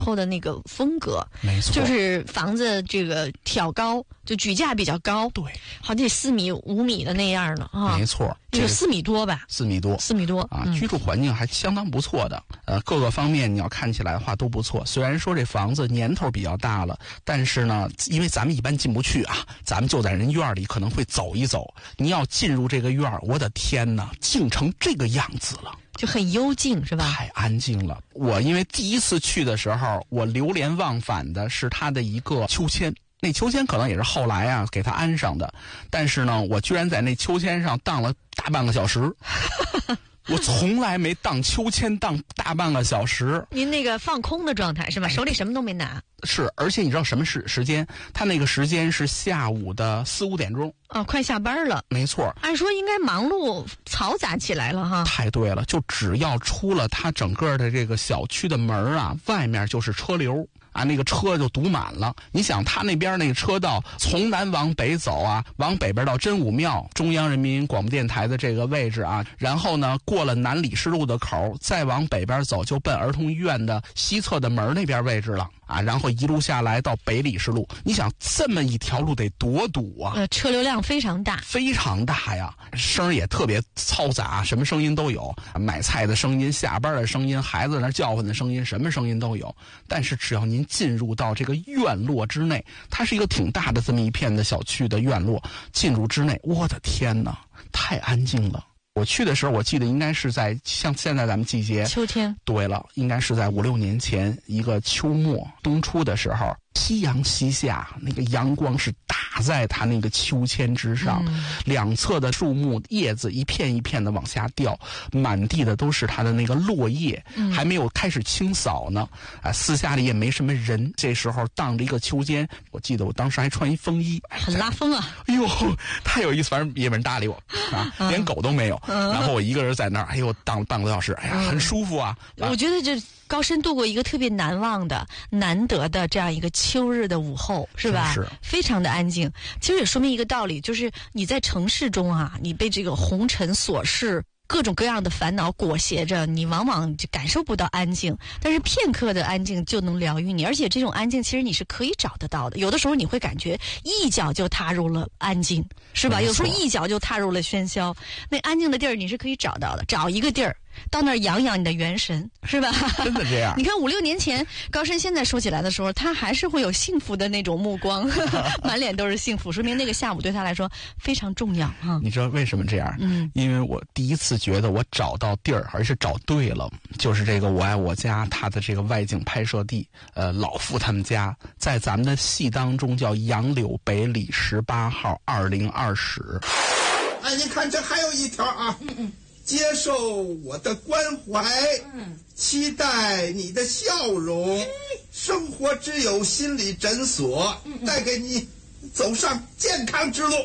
后的那个风格， 没错， 就是房子这个挑高，就举架比较高， 对， 好像得4米5米的那样的啊， 没错， 有4米多吧 ，4米多 ，4米多啊，居住环境还相当不错的，各个方面你要看起来的话都不错。虽然说这房子年头比较大了，但是呢，因为咱们一般进不去啊，咱们就在人院里可能会走一走。你要进入这个院儿，我的天哪，静成这个样子了。 就很幽静是吧？ 太安静了。我因为第一次去的时候，我流连忘返的是它的一个秋千。那秋千可能也是后来啊给它安上的，但是呢，我居然在那秋千上荡了大半个小时。我从来没荡秋千荡大半个小时。 您那个放空的状态是吧？手里什么都没拿。 是，而且你知道什么时间？他那个时间是下午的4、5点钟。 哦，快下班了。 没错。 按说应该忙碌嘈杂起来了哈。 太对了，就只要出了他整个的这个小区的门啊，外面就是车流。啊，那个车就堵满了。你想，他那边那个车道从南往北走啊，往北边到真武庙、中央人民广播电台的这个位置啊，然后呢，过了南礼士路的口，再往北边走，就奔儿童医院的西侧的门那边位置了啊。然后一路下来到北礼士路，你想这么一条路得多堵啊！ 车流量非常大， 非常大呀，声也特别嘈杂，什么声音都有，买菜的声音、下班的声音、孩子那叫唤的声音，什么声音都有。但是只要您进入到这个院落之内，它是一个挺大的这么一片的小区的院落，进入之内，我的天哪，太安静了。我去的时候，我记得应该是在像现在咱们季节秋天。 对了，应该是在5、6年前一个秋末冬初的时候，夕阳西下，那个阳光是打在它那个秋千之上，两侧的树木叶子一片一片的往下掉，满地的都是它的那个落叶，还没有开始清扫呢。啊，私下里也没什么人，这时候荡着一个秋千，我记得我当时还穿一风衣， 很拉风啊！ 哎呦，太有意思，反正也没人搭理我啊，连狗都没有。然后我一个人在那儿，哎呦，荡了半个多小时，哎呀，很舒服啊。 我觉得这高深度过一个特别难忘的、难得的这样一个秋日的午后，是吧？ 是， 非常的安静。其实也说明一个道理，就是你在城市中啊，你被这个红尘琐事、各种各样的烦恼裹挟着，你往往就感受不到安静。但是片刻的安静就能疗愈你，而且这种安静其实你是可以找得到的。有的时候你会感觉一脚就踏入了安静，是吧？有时候一脚就踏入了喧嚣。那安静的地儿你是可以找到的，找一个地儿。到那儿养养你的元神，是吧？ 真的这样。 你看5、6年前高深现在说起来的时候，他还是会有幸福的那种目光，满脸都是幸福，说明那个下午对他来说非常重要哈。 你知道为什么这样？因为我第一次觉得我找到地儿，而且找对了，就是这个《我爱我家》它的这个外景拍摄地，老傅他们家在咱们的戏当中叫杨柳北里18号202室。 哎，你看这还有一条啊。接受我的关怀，期待你的笑容，生活之友心理诊所带给你走上健康之路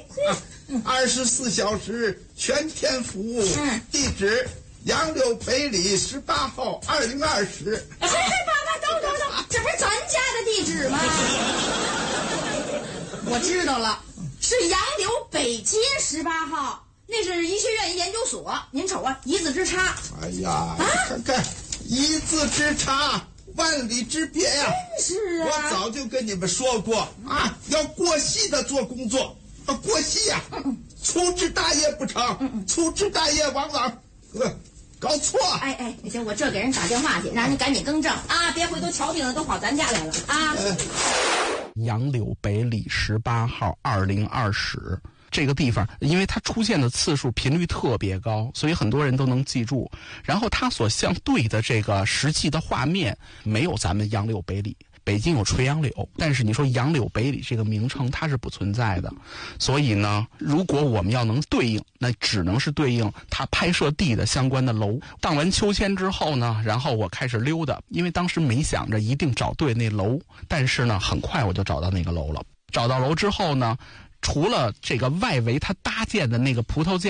，24小时全天服务，地址杨柳北里18号202室。 爸，等，这不是咱家的地址吗？我知道了，是杨柳北街18号。那是医学院研究所，您瞅啊，一字之差。 哎呀，看看，一字之差，万里之别呀！ 是啊， 我早就跟你们说过啊，要过细的做工作，过细呀，粗枝大叶不成，粗枝大叶往往搞错。 哎，行，我这给人打电话去，让人赶紧更正啊，别回头瞧定了都跑咱家来了啊。 杨柳北里18号202室。这个地方，因为它出现的次数频率特别高，所以很多人都能记住。然后它所相对的这个实际的画面，没有咱们杨柳北里。北京有垂杨柳，但是你说杨柳北里这个名称它是不存在的。所以呢，如果我们要能对应，那只能是对应它拍摄地的相关的楼。荡完秋千之后呢，然后我开始溜达，因为当时没想着一定找对那楼，但是呢，很快我就找到那个楼了。找到楼之后呢，除了这个外围它搭建的那个葡萄架，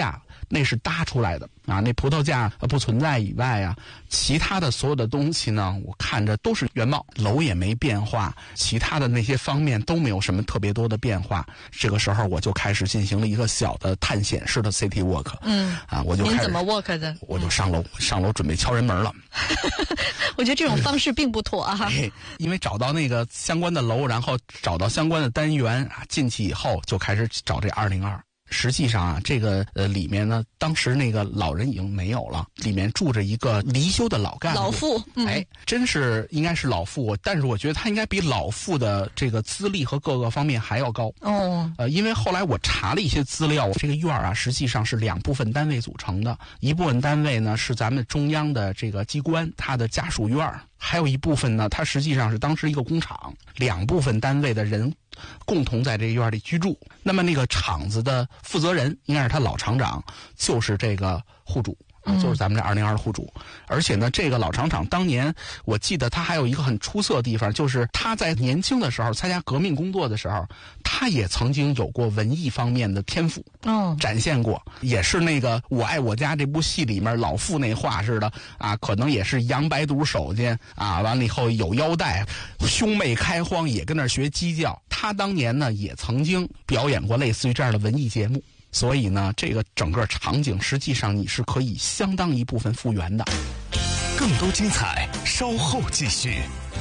那是搭出来的啊，那葡萄架不存在以外啊，其他的所有的东西呢，我看着都是原貌，楼也没变化，其他的那些方面都没有什么特别多的变化。这个时候我就开始进行了一个小的探险式的 city walk。我就开始。 您怎么 walk 的？ 我就上楼准备敲人门了。 我觉得这种方式并不妥啊。 因为找到那个相关的楼，然后找到相关的单元啊，进去以后就开始找这202。实际上啊，这个里面呢，当时那个老人已经没有了，里面住着一个离休的老干部， 老妇， 真是应该是老妇，但是我觉得他应该比老妇的这个资历和各个方面还要高。因为后来我查了一些资料，这个院啊，实际上是2部分单位组成的，一部分单位呢是咱们中央的这个机关，它的家属院，还有一部分呢，它实际上是当时一个工厂，2部分单位的人共同在这院里居住。那么那个厂子的负责人应该是他老厂长，就是这个户主。就是咱们这202的户主。而且呢，这个老厂长当年我记得他还有一个很出色的地方，就是他在年轻的时候参加革命工作的时候，他也曾经有过文艺方面的天赋，展现过，也是那个《我爱我家》这部戏里面老妇那话似的啊，可能也是杨白肚手间啊，完了以后有腰带，兄妹开荒，也跟那儿学鸡叫。他当年呢也曾经表演过类似于这样的文艺节目。所以呢，这个整个场景实际上你是可以相当一部分复原的。 更多精彩稍后继续。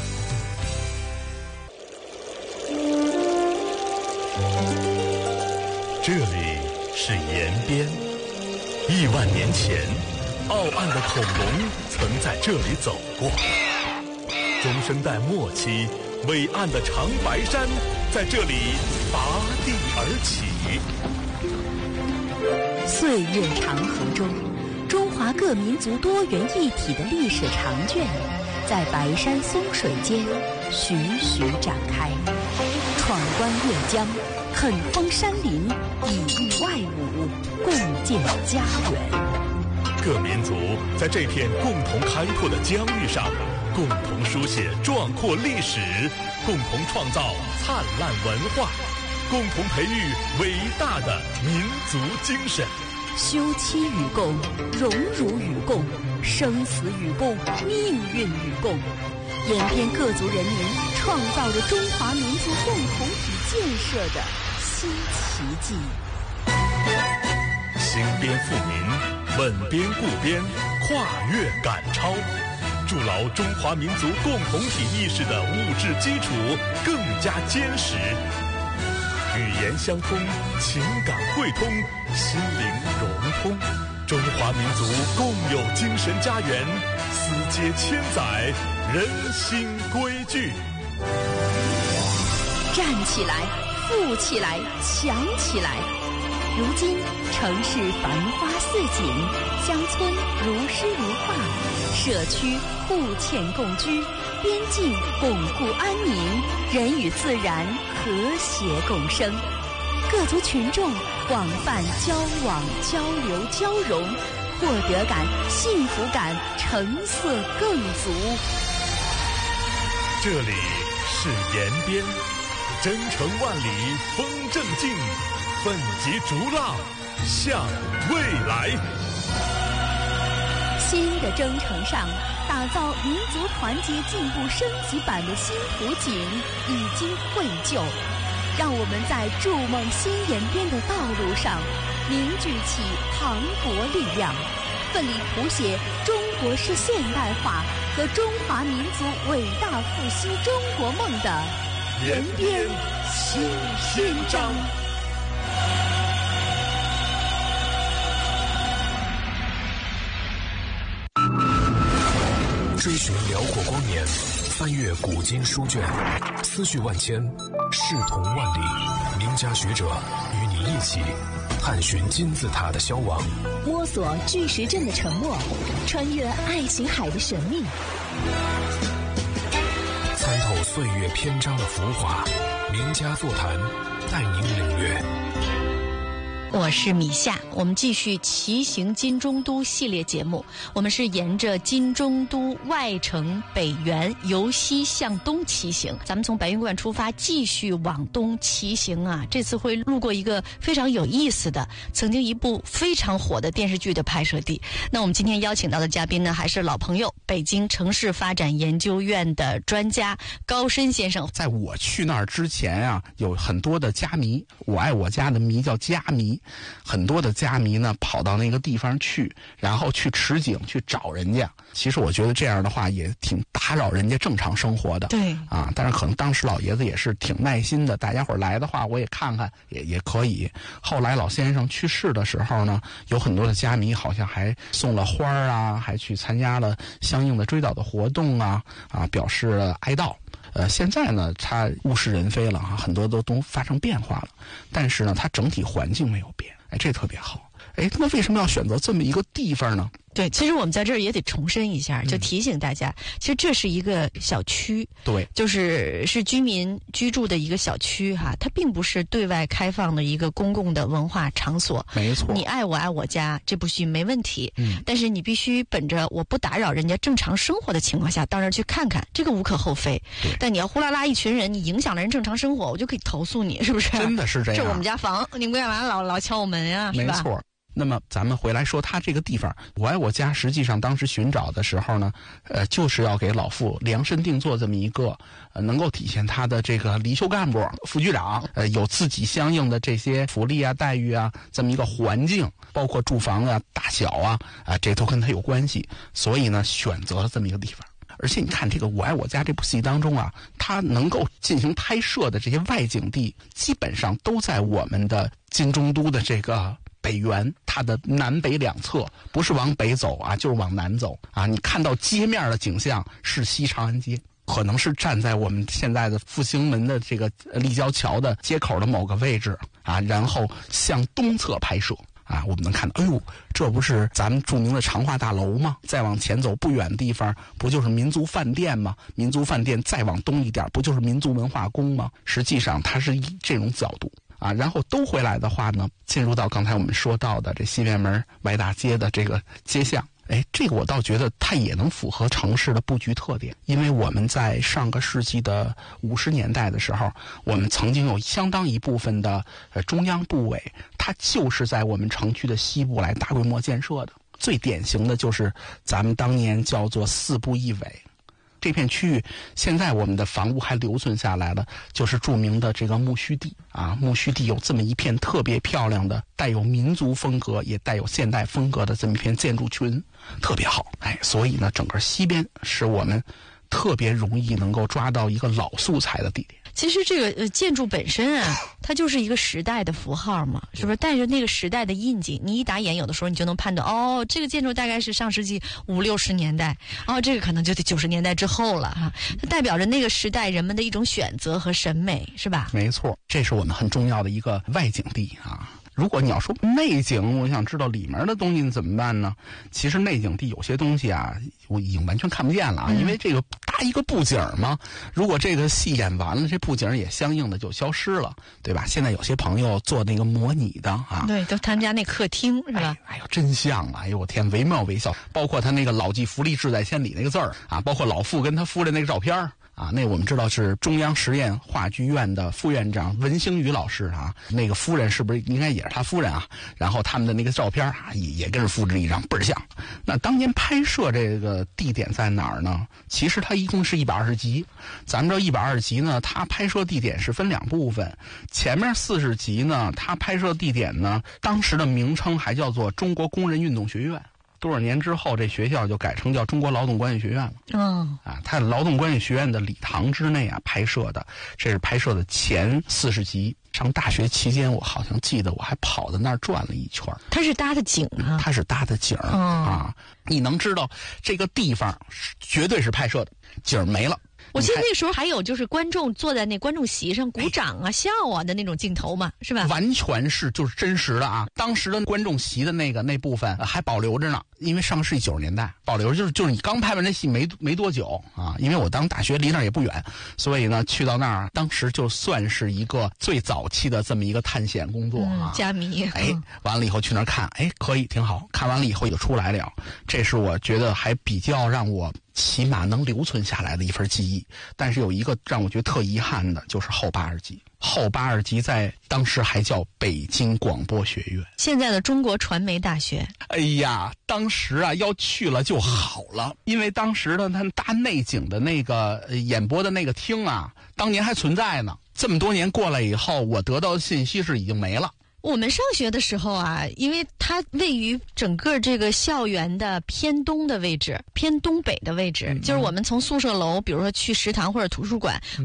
这里是延边，1万年前，傲岸的恐龙曾在这里走过。中生代末期，伟岸的长白山在这里拔地而起。 岁月长河中，中华各民族多元一体的历史长卷，在白山松水间徐徐展开。闯关越江，垦荒山林，以御外侮，共建家园。 各民族在这片共同开拓的疆域上，共同书写壮阔历史，共同创造灿烂文化，共同培育伟大的民族精神。 休戚与共，荣辱与共，生死与共，命运与共。延边各族人民创造着中华民族共同体建设的新奇迹。 兴边富民，稳边固边，跨越赶超，筑牢中华民族共同体意识的物质基础更加坚实。语言相通，情感汇通，心灵融通，中华民族共有精神家园，丝接千载，人心归聚。 站起来，富起来，强起来！如今城市繁花似锦，乡村如诗如画，社区互嵌共居，边境巩固安宁，人与自然和谐共生。各族群众广泛交往、交流、交融，获得感、幸福感成色更足。 这里是延边，征程万里风正劲，奋楫逐浪向未来。 新的征程上，打造民族团结进步升级版的新图景已经绘就，让我们在筑梦新延边的道路上凝聚起磅礴力量，奋力谱写中国式现代化和中华民族伟大复兴中国梦的延边新篇章。 追寻辽阔光年，翻阅古今书卷，思绪万千，视同万里。名家学者与你一起探寻金字塔的消亡， 摸索巨石阵的沉默，穿越爱琴海的神秘， 参透岁月篇章的浮华。名家座谈，带您领略。 我是米夏，我们继续骑行金中都系列节目。我们是沿着金中都外城北园由西向东骑行，咱们从白云观出发，继续往东骑行啊。这次会路过一个非常有意思的，曾经一部非常火的电视剧的拍摄地。那我们今天邀请到的嘉宾呢，还是老朋友，北京城市发展研究院的专家高深先生。 在我去那儿之前啊，有很多的家迷，我爱我家的迷叫家迷。很多的家迷呢跑到那个地方去，然后去持景去找人家。其实我觉得这样的话也挺打扰人家正常生活的。 对啊，但是可能当时老爷子也是挺耐心的，大家伙来的话我也看看也可以。后来老先生去世的时候呢，有很多的家迷好像还送了花啊，还去参加了相应的追悼的活动啊，表示了哀悼。现在呢，它物是人非了啊，很多都发生变化了，但是呢，它整体环境没有变，这特别好。那为什么要选择这么一个地方呢？ 对，其实我们在这儿也得重申一下，就提醒大家，其实这是一个小区， 对， 就是居民居住的一个小区哈，它并不是对外开放的一个公共的文化场所。 没错， 你爱我爱我家这部剧没问题，但是你必须本着我不打扰人家正常生活的情况下，到那儿去看看，这个无可厚非。但你要呼啦啦一群人，你影响了人正常生活，我就可以投诉你，是不是？ 真的是这样。 这我们家房，你干嘛老敲我门呀？是吧？ 没错。那么咱们回来说他这个地方，我爱我家实际上当时寻找的时候呢，就是要给老傅量身定做这么一个能够体现他的这个离休干部、副局长有自己相应的这些福利啊、待遇啊，这么一个环境，包括住房啊、大小啊，这都跟他有关系。所以呢，选择了这么一个地方。而且你看这个《我爱我家》这部戏当中啊，它能够进行拍摄的这些外景地，基本上都在我们的金中都的这个北园，它的南北两侧，不是往北走啊，就是往南走啊。你看到街面的景象是西长安街，可能是站在我们现在的复兴门的这个立交桥的街口的某个位置啊，然后向东侧拍摄。我们能看到，哎呦，这不是咱们著名的长化大楼吗？再往前走不远的地方，不就是民族饭店吗？民族饭店再往东一点，不就是民族文化宫吗？实际上，它是以这种角度然后兜回来的话呢，进入到刚才我们说到的这西便门外大街的这个街巷。这个我倒觉得它也能符合城市的布局特点，因为我们在上个世纪的50年代的时候，我们曾经有相当一部分的中央部委，它就是在我们城区的西部来大规模建设的。最典型的就是咱们当年叫做4部1委。这片区域现在我们的房屋还留存下来了，就是著名的这个木樨地木樨地有这么一片特别漂亮的带有民族风格也带有现代风格的这么一片建筑群，特别好。所以呢，整个西边是我们特别容易能够抓到一个老素材的地点。 其实这个建筑本身它就是一个时代的符号嘛，是不是？带着那个时代的印记，你一打眼，有的时候你就能判断，这个建筑大概是上世纪50、60年代，这个可能就得90年代之后了哈。它代表着那个时代人们的一种选择和审美，是吧？ 没错，这是我们很重要的一个外景地啊。如果你要说内景，我想知道里面的东西怎么办呢？其实内景地有些东西我已经完全看不见了因为这个搭一个布景嘛，如果这个戏演完了，这布景也相应的就消失了，对吧？现在有些朋友做那个模拟的对，都他们家那客厅是吧？ 哎呦，真像啊！哎呦，我天，惟妙惟肖。包括他那个老骥伏枥，志在千里那个字儿包括老傅跟他夫人那个照片那我们知道是中央实验话剧院的副院长文星宇老师那个夫人是不是应该也是他夫人然后他们的那个照片也跟着复制一张，倍儿像。那当年拍摄这个地点在哪儿呢？其实它一共是120集。咱们这120集呢，它拍摄地点是分2部分。前面40集呢，它拍摄地点呢，当时的名称还叫做中国工人运动学院。多少年之后，这学校就改成叫中国劳动管理学院了。它劳动管理学院的礼堂之内拍摄的，这是拍摄的前40集。上大学期间，我好像记得我还跑到那儿转了一圈。 它是搭的景它是搭的景你能知道这个地方绝对是拍摄的，景没了。 我记得那时候还有就是观众坐在那观众席上鼓掌啊、笑啊的那种镜头嘛，是吧？ 完全是就是真实的啊！当时的观众席的那部分还保留着呢，因为上世纪90年代保留着，就是你刚拍完这戏没多久啊。因为我当大学离那儿也不远，所以呢去到那儿，当时就算是一个最早期的这么一个探险工作啊。 加迷。 完了以后去那儿看，可以挺好。看完了以后就出来了，这是我觉得还比较让我起码能留存下来的一份记忆。但是有一个让我觉得特遗憾的，就是后82集。后82集在当时还叫北京广播学院，现在的中国传媒大学。 哎呀，当时啊要去了就好了，因为当时的他大内景的那个演播的那个厅啊，当年还存在呢。这么多年过来以后，我得到的信息是已经没了。 我们上学的时候啊，因为它位于整个这个校园的偏东的位置，偏东北的位置，就是我们从宿舍楼，比如说去食堂或者图书馆，